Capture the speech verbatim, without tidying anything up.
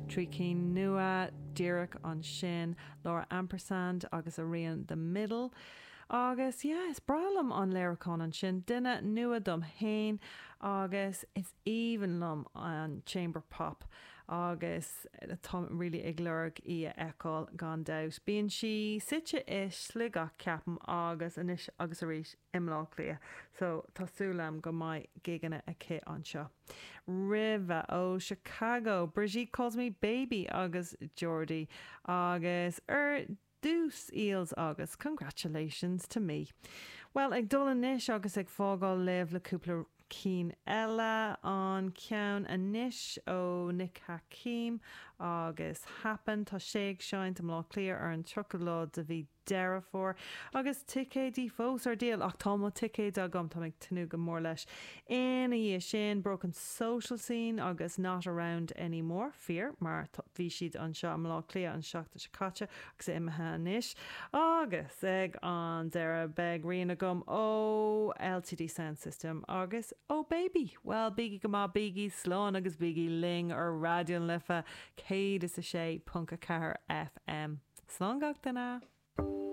trí cí nua Deireadh an sin Laura Ampersand agus a rian the middle agus yeah, is bralam an Lyricon an sin duine nua dom hain agus is even lum an chamber pop agus tá really iglurg í a eáil gan daut. Bíonn si site is slú gach ceapam agus inis agus a rís imlá lia. So tásúlam go mai giganna a cé an seo. Riva ó Chicago, Brigitte calls me baby agus Geordie agus er dús eels agus. Congratulations to me. Well, ag dul inis agus ag fágáil libh le cúpla cín eile an ceann inis ó Nick Hakim agus Happen tá séag seint am lá clear ar an trocolód a bhí deire for agus ticédí fós ar díal ach tá má ticéad agam tá ag tanú go mór leis ina dhé sin broken social scene agus not around anymore fear mar bhí siad an seo am lá clia an seachta se caite agus imethe inis agus ag an deire beg riana gom ó L T D Sound System agus ó baby well biggie go má biggie slán agus biggie ling ar radion lifa céad is a sé punca car F M slán gach dana